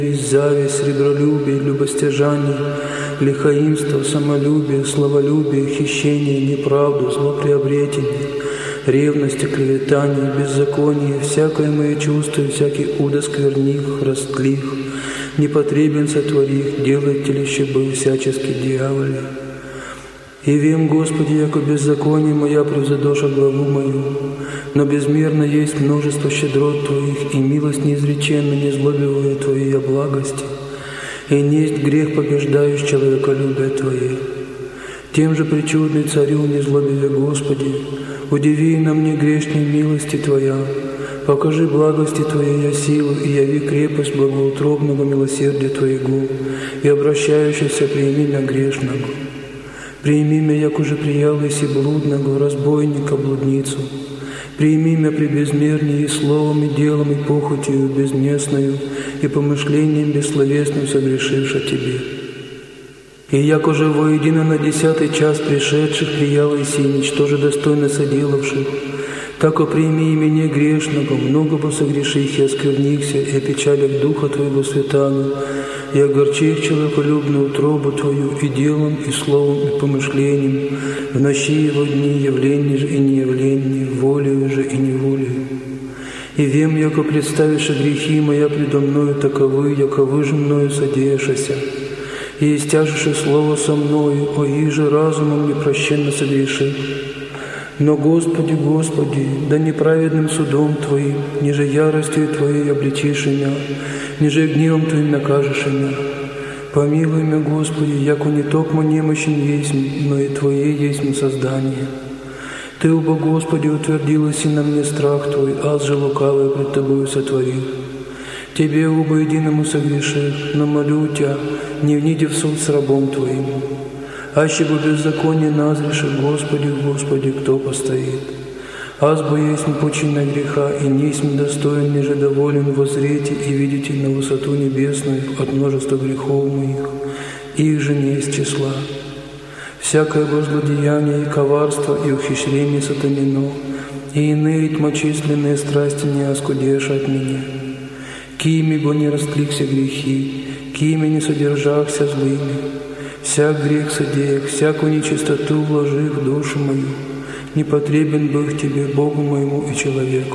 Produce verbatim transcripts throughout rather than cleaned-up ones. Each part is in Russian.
зависть, сребролюбие, любостяжание, лихоимство, самолюбие, словолюбие, хищение, неправду, злоприобретение, ревность, клеветание, беззаконие, всякое мое чувство, всякий удо скверних, растлих, непотребен сотворих, делает телище был всячески дьяволе. И вем, Господи, яко беззаконие моя превзадоша главу мою, но безмерно есть множество щедрот Твоих, и милость неизреченна, не злобивая Твоей благости, и несть грех побеждающий человеколюбие Твое. Тем же причудный царю не злобиве, Господи, удиви на мне грешной милости Твоя, покажи благости Твоей я силу, и яви крепость благоутробного милосердия Твоего, и обращающийся прими меня грешного. Прими меня, як уже приял еси блудного, разбойника, блудницу. Прими меня при безмернее и словом, и делом, и похотью безместную, и помышлением бессловесным согрешивши Тебе. И як уже воедино на десятый час пришедших приял еси, ничтоже достойно соделавших, так и прими и меня грешного, много бы согреших и осквернихся, и опечалях Духа Твоего Святаго, и огорчих человеколюбную утробу Твою и делом, и словом, и помышлением, в ночи его дни явление же и неявление, волею же и неволею. И вем, яко представишь грехи моя предо мною таковы, яковы же мною содеявшися, и истяжеше слово со мною, о иже разумом непрощенно согрешив. Но, Господи, Господи, да неправедным судом Твоим, ниже яростью Твоей обличишь меня, ниже гневом Твоим накажешь меня. Помилуй меня, Господи, яко не токмо немощен есть, но и Твое есть создание. Ты, оба, Господи, утвердилась и на мне страх Твой, аз же лукавый пред Тобою сотворил. Тебе, оба, единому согрешив, но молю Тебя, не вниди в суд с рабом Твоим. Аще бы беззаконие назреши, Господи, Господи, кто постоит? Аз бы есть пучина греха, и несмь достоин, ниже доволен воззреть и видите на высоту небесную от множества грехов моих, их же не из числа. Всякое возгладеяние и коварство, и ухищрение сатанино, и иные тьмочисленные страсти не оскудешь от меня. Кими бы не растлихся грехи, кими не содержахся злыми, всяк грех содеях, всякую нечистоту вложив в душу мою, не потребен был Тебе, Богу моему и человеку.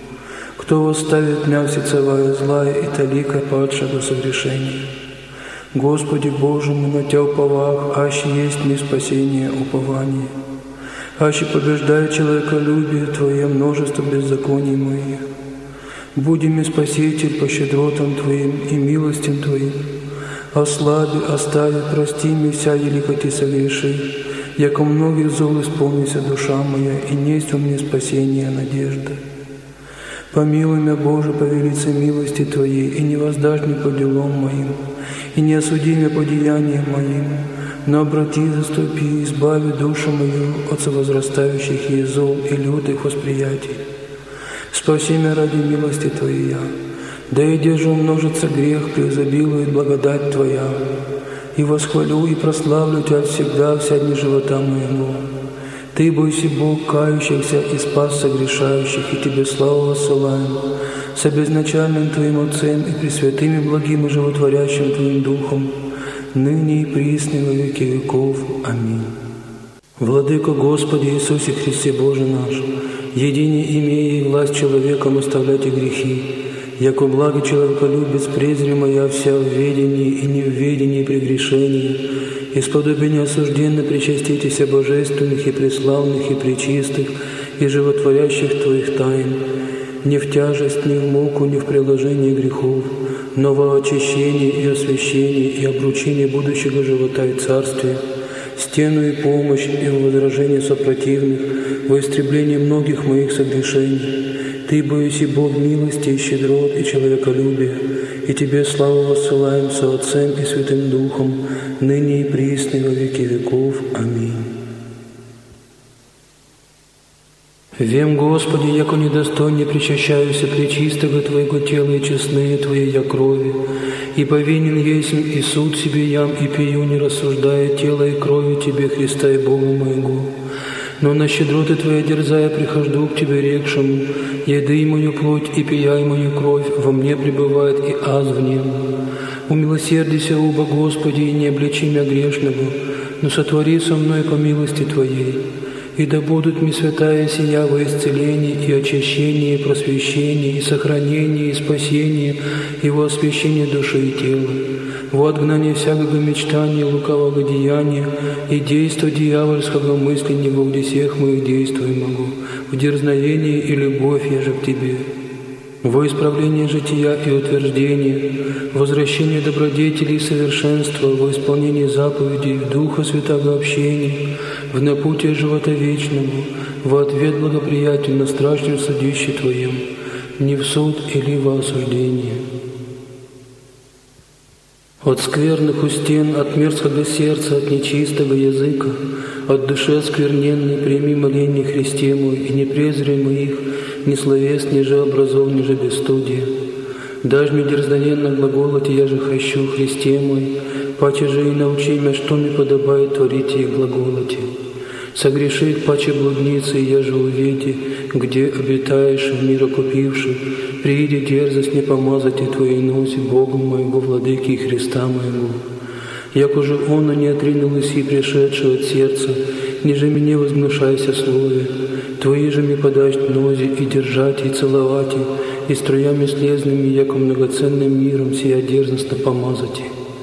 Кто восставит мя всецевая злая и талика падшего согрешения? Господи Боже мой, на Тя уповах, аще есть мне спасение, упование. Аще побеждает человеколюбие Твое множество беззаконий моих. Буди мне Спаситель по щедротам Твоим и милостям Твоим. Ослаби, остави, прости мне вся еликоти согреши, яко многих зол исполнится душа моя, и несть у мне спасение надежда. Помилуй меня, Боже, по велице милости Твоей, и не воздашь мне по делам моим, и не осуди меня по деяниям моим, но обрати, заступи, избави душу мою от совозрастающих ей зол и лютых восприятий. Спаси меня ради милости Твоей, да и держу умножится грех, преизобилует благодать Твоя, и восхвалю и прославлю Тебя всегда, вся дни живота моего. Ты, бойся Бог кающихся и спас согрешающих, и Тебе славу воссылаем, с обезначальным Твоим Отцем и пресвятым и благим и животворящим Твоим Духом, ныне и присно во веки веков. Аминь. Владыко Господи Иисусе Христе Боже наш, едине имея и власть человеком оставлять и грехи, яко благо человеколюбец презри моя вся в ведении и не в ведении прегрешений, исподобие неосужденно причаститесь божественных и преславных и пречистых и животворящих Твоих тайн, не в тяжесть, не в муку, не в приложении грехов, но во очищении и освящении и обручении будущего живота и царствия, стену и помощь и в возражении сопротивных, во истреблении многих моих согрешений. Ты, боюсь, и Бог милости, и щедрот, и человеколюбия, и Тебе славу воссылаем со Отцем и Святым Духом, ныне и присно во веки веков. Аминь. Вем, Господи, яко недостойне причащаюся пречистого Твоего тела и честные Твоей я крови, и повинен есть и суд себе ям, и пью, не рассуждая тело и крови Тебе, Христа и Бога моего. Но на щедроты Твоя дерзая прихожду к Тебе рекшему, еды мою плоть и пияй мою кровь, во мне пребывает и аз в нем. Умилосердися, оба Господи, и не обличи мя грешного, но сотвори со мной по милости Твоей. И да будут ми святая сия во исцелении и очищении, и просвещении, и сохранении, и спасении, и во освящении души и тела, во отгнание всякого мечтания, лукавого деяния, и действа дьявольского мысли не во всех моих действий могу, в дерзновении и любовь я же к Тебе. Во исправление жития и утверждение, возвращение добродетелей и совершенства, во исполнение заповедей, Духа Святого общения, в напутие живота вечному, во ответ благоприятен на страшном судище Твоем, не в суд или во осуждение. От скверных у стен, от мерзкого сердца, от нечистого языка, от души оскверненной прими моление Христе мой, и не презри моих, ни словес, ни же образов, ни же бесстудия. Дашь мне дерзновенно глаголать, и я же хрещу Христе мой, паче же и научи меня, что мне подобает творить и глаголоте. Согреши, паче блудницы, и я же уведи, где обитаешь, в мир окупивший, прииди дерзость не помазать и Твоей носи, Богу моего, Владыки и Христа моего. Як уже Он не отринул иси пришедшего от сердца, ниже мне возгнушайся слове, Твои же ми подать нози и держать, и целовать, и струями слезными, яко многоценным миром сия дерзостно помазать.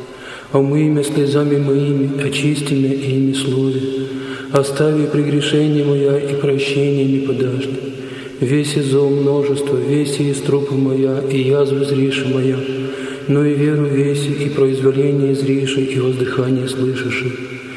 Омы имя слезами моими, очисти меня ими слове, остави прегрешение моя и прощение не подашь. Весь из зол множество, весь из трупа моя, и язвы зриши моя, но и веру веси, и произволение зриши, и воздыхание слышиши.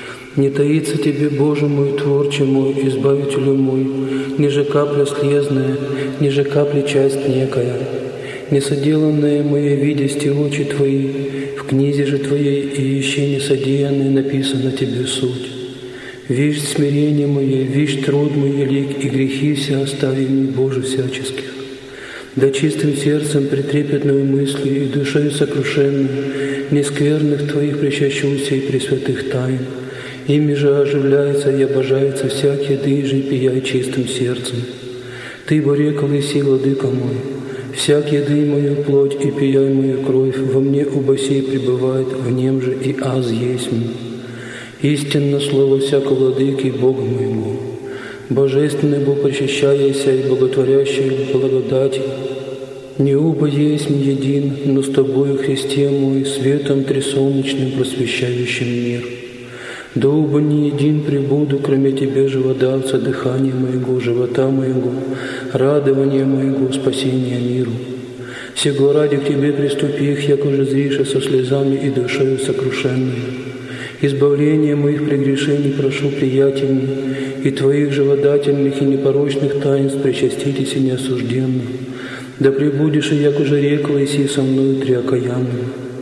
Не таится Тебе, Боже мой, Творче мой, Избавителю мой, ниже капля слезная, ниже капли часть некая, несоделанное мое видести очи Твои, в книзе же Твоей и еще несодеянное написано Тебе суть. Вишь смирение мое, вишь труд мой велик, и грехи все остави мне, Боже, всяческих. Да чистым сердцем, претрепетную мыслью и душою сокрушенной, нескверных Твоих причащуся и пресвятых тайн. Ими же оживляется и обожается всякий дыжий, пияй чистым сердцем. Ты, боре колыси, владыка мой, всяк еды мою плоть и пияй мою кровь, во мне оба сей пребывает, в нем же и аз есть мне. Истинно слово всяко владыки Бога моего, божественный Бог, причащаяся и боготворящий благодати, не оба есть мне един, но с Тобою, Христе мой, светом трисолнечным просвещающим мир. Да оба не един пребуду, кроме Тебе, живодавца, дыхания моего, живота моего, радования моего, спасения миру. Сего ради к Тебе приступих, як уже зриша со слезами и душою сокрушенной. Избавление моих прегрешений прошу приятельно, и Твоих живодательных и непорочных таинств причаститесь и неосужденно. Да пребудешь и як уже рекла, иси со мною триокаянным.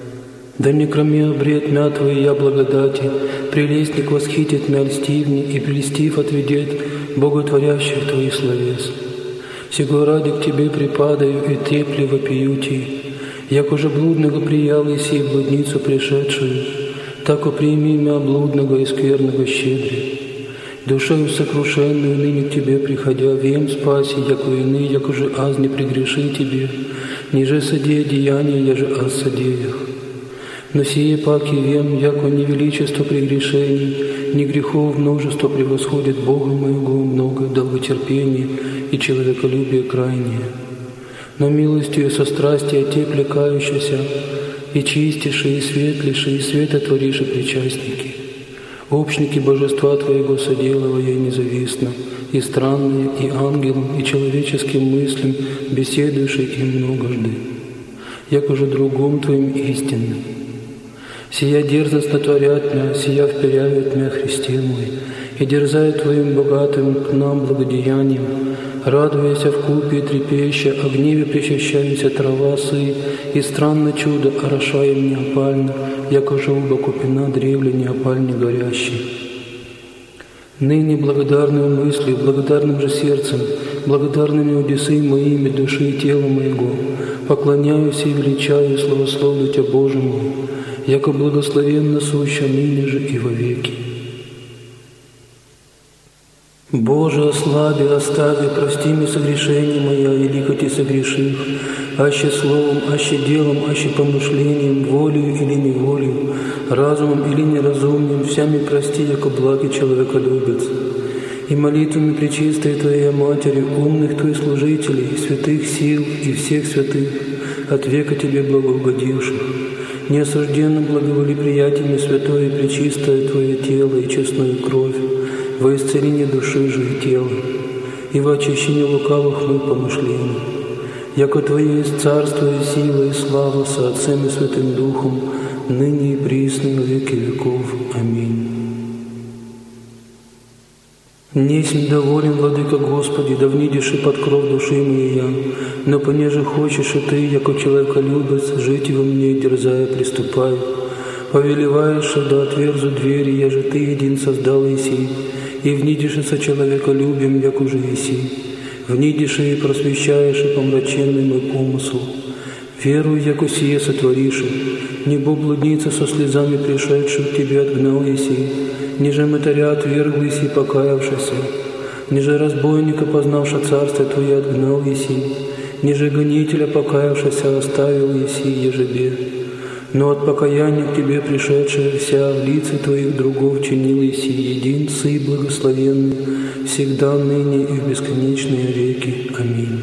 Да не кроме обред мя Твоей я благодати, прелестник восхитит мя льстивни, и прелестив отведет боготворящих Твоих словес. Сего ради к Тебе припадаю и трепли вопию Ти, як уже блудного приял иси в блудницу пришедшую, так прими мя блудного и скверного щедре. Душою сокрушенную ныне к Тебе приходя, вем спаси, яко иные, як уже аз не прегреши Тебе, ниже содея деяния, я же аз содеях. Но сие паки вем, яко не величество прегрешений, ни грехов множество превосходит Бога моего много, долготерпение и человеколюбие крайнее. Но милостью со страстия те плекающиеся, и чистейшие, и светлейшие, и светотвориши причастники, общники божества Твоего соделывая независтно, и странные, и ангелам, и человеческим мыслям, беседующие им многожды, як уже другом Твоим истинным. Сия дерзостно творят мя, сия вперяют мя, Христе мой, и дерзают Твоим богатым к нам благодеянием, радуясь в купе и трепеща, о гневе причащаемся трава сы, и странно чудо орошаем неопально, яко желба купина древле неопальне горящей. Ныне благодарную мыслью, благодарным же сердцем, благодарными удесы моими души и тела моего, поклоняюсь и величаю и славословлю Тебя, Боже мой, яко благословенно суща ныне же и вовеки. Боже, ослаби, остави, прости мне согрешения моя, и лихоти согреших, аще словом, аще делом, аще помышлением, волею или неволею, разумом или неразумием, всями прости, яко благий человеколюбец. И молитвами пречистой Твоей Матери, умных Твоих служителей, святых сил и всех святых, от века Тебе благоугодивших, неосужденным благоволи приятиями святое и пречистое Твое тело и честную кровь, во исцеление души же и тела, и во очищение лукавых моих помышлений, яко Твое есть царство и сила и слава со Отцем и Святым Духом, ныне и присно во веки веков. Аминь. Несмь доволен, Владыка Господи, да внидишь под кров души моей я, но понеже хочешь и Ты, яко человеколюбец, жить во мне, дерзая, приступай. Повелеваешь, да отверзу двери, я же Ты един создал еси, и внидишь со человеколюбием, як уже еси. Внидишь и просвещаешь и помраченный мой помысл. Верую, яко сие сотворишь, небо блудница со слезами пришедших к Тебе отгнал еси, ниже мытаря отвергл еси покаявшийся, ниже разбойника, познавша царство Твое, отгнал еси, ниже гонителя покаявшийся оставил еси ежебе. Но от покаяния к Тебе пришедшая вся в лице Твоих другов чинил еси, един Сы благословенный, всегда, ныне и в бесконечные веки. Аминь.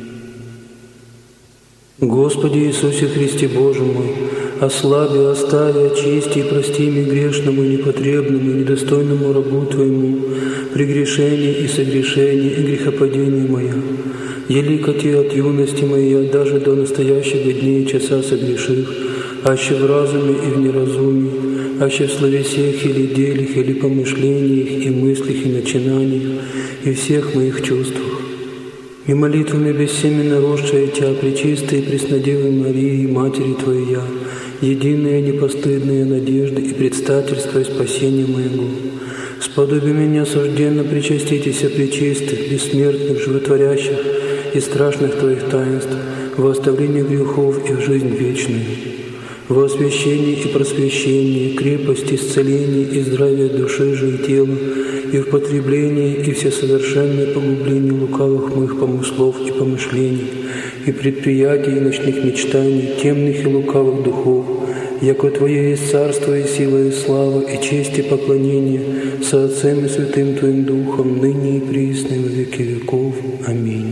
Господи Иисусе Христе Боже мой, ослаби, остави, очисти и прости мне грешному, непотребному и недостойному рабу Твоему прегрешение и согрешение и грехопадение моя. Елико Те от юности моей, даже до настоящего дня и часа согреших, аще в разуме и в неразумии, аще в словесех или делях, или помышлениях и мыслях и начинаниях, и всех моих чувствах. И молитвами бессеменно росшая Тя, пречистой и преснодевой Марии, Матери Твоей я, единая непостыдная надежда и предстательство и спасения моего. Сподоби меня осужденно причаститеся пречистых, бессмертных, животворящих и страшных Твоих таинств, во оставление грехов и в жизнь вечную, во освящении и просвещении, крепость, исцеление и здравие души же и тела, и в потреблении и всесовершенное погубление лукавых моих помыслов и помышлений, и предприятий и ночных мечтаний, темных и лукавых духов, яко Твое есть царство и сила и слава, и честь и поклонение со Отцем и Святым Твоим Духом, ныне и присно во веки веков. Аминь.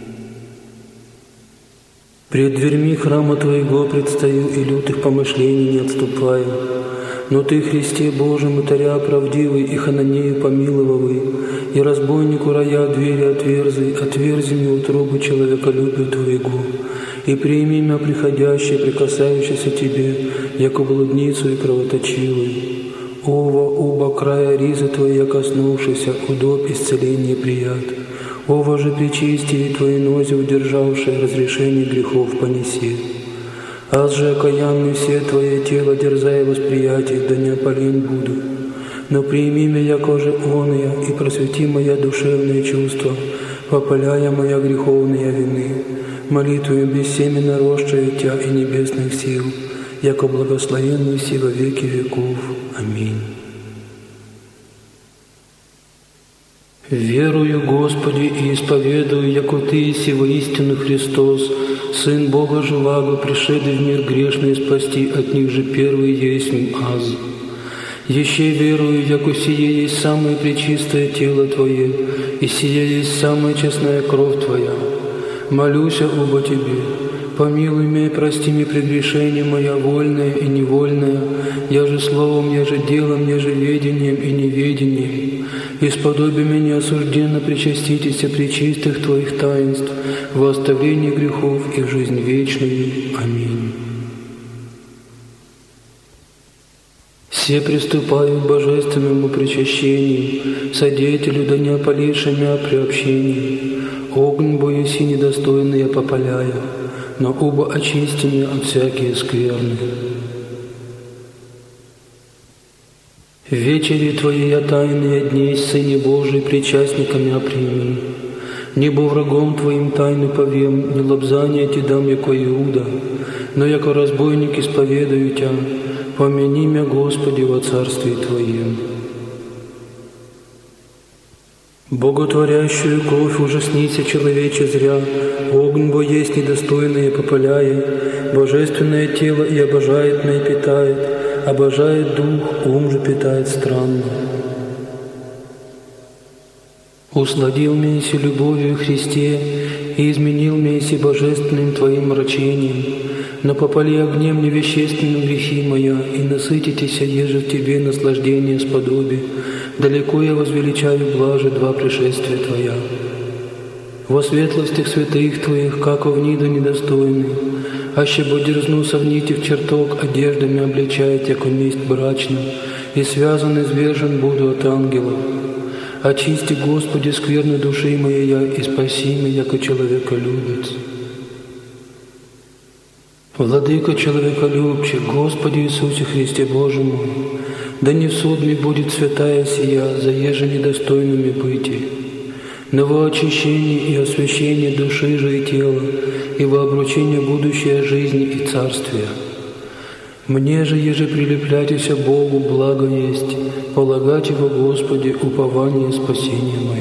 Пред дверьми храма Твоего предстаю и лютых помышлений не отступаю. Но Ты, Христе Божий, мытаря правдивый и хананею помиловавый, и разбойнику рая двери отверзи, отверзи мне утробы человеколюбию Твоего, и прими меня приходящее, прикасающееся Тебе, яко блудницу и кровоточивую. Ова, оба края ризы Твоя коснувшийся, удоб исцеление прият. Ова же причистие Твои нози удержавшие, разрешение грехов понеси. Аз же окаянный все Твое тело, дерзая восприятие, да не опален буду. Но прими меня, яко же оная, и просвети моя душевные чувства, попаляя моя греховные вины, молитвою бессеменно росшая Тя и небесных сил, яко благословенный си во веки веков. Аминь. Верую, Господи, и исповедую, яко Ты еси воистину Христос, Сын Бога живаго, пришедший в мир грешный спасти, от них же первый есть аз. Еще верую, яко сие есть самое пречистое тело Твое, и сие есть самая честная кровь Твоя. Молюся оба Тебе, помилуй меня и прости мне прегрешение моя вольное и невольное, я же словом, я же делом, я же ведением и неведением. Исподоби меня осужденно причаститеся пречистых Твоих таинств, во оставление грехов и в жизнь вечную. Аминь. Все приступаю к божественному причащению, содеятелю да не опаливши мя при общении. Огонь боюси недостойный я попаляю, но оба очисти меня от всякие скверны. Вечери Твои я тайные дней, Сыне Божий, причастниками оприми. Небо врагом Твоим тайны повем, не лобзание Ти дам, яко Иуда, но яко разбойник исповедаю Тя, помяни мя, Господи, во Царстве Твоем. Боготворящую кровь ужаснися, человече, зря, огонь бо есть недостойное попаляя, божественное тело и обожает меня питает, обожает дух, ум же питает странно. Усладил меня любовью Христе и изменил меня божественным Твоим мрачением, но попали огнем невещественным грехи моя, и насытитеся, еже в Тебе наслаждение сподоби, далеко я возвеличаю блаже два пришествия Твоя. Во светлостях святых Твоих, как овнида недостойный, аще бо дерзну совните в чертог, одеждами обличает, яко месть брачным, и связан и звержен буду от ангелов. Очисти, Господи, скверны души моей, и спаси меня, яко человеколюбец. Владыка человеколюбче, Господи Иисусе Христе Боже мой, да не в суд ми будет святая сия, заеже недостойными быти, но во очищение и освящение души же и тела, и во обручение будущей жизни и царствия. Мне же, еже прилепляйтеся Богу, благо есть, полагать Его, Господи, упование и спасение мое.